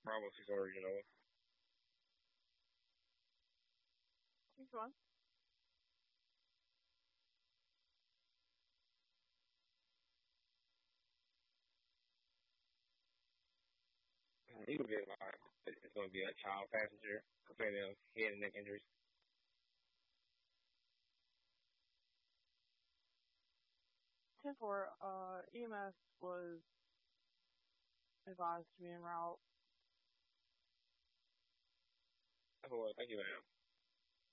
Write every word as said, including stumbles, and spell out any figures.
Bravo six original. Which one? He would be alive. It's going to be a child passenger complaining of head and neck injuries. ten four, uh, E M S was advised to be en route. Oh, well, thank you, ma'am.